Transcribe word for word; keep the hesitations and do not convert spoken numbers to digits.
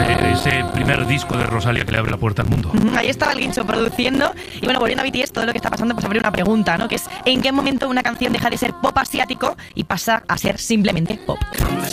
eh, ese primer disco de Rosalía que le abre la puerta al mundo. Ahí estaba el Guincho produciendo. Y bueno, volviendo a B T S, todo lo que está pasando, pues habría una pregunta, ¿no? Que es, ¿en qué momento una canción deja de ser pop asiático y pasa a ser simplemente pop?